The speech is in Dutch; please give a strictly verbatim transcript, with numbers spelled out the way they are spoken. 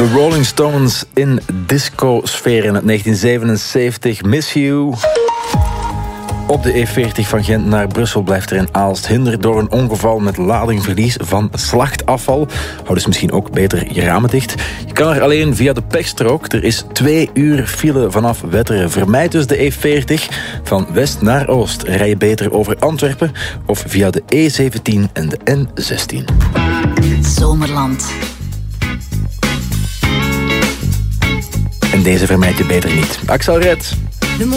De Rolling Stones in disco-sfeer in het negentien zevenenzeventig. Miss You. Op de E veertig van Gent naar Brussel blijft er in Aalst hinder door een ongeval met ladingverlies van slachtafval. Hou dus misschien ook beter je ramen dicht. Je kan er alleen via de pechstrook. Er is twee uur file vanaf Wetteren. Vermijd dus de E veertig. Van west naar oost rij je beter over Antwerpen of via de E zeventien en de N zestien. Zomerland. En deze vermijd je beter niet. Axel Red.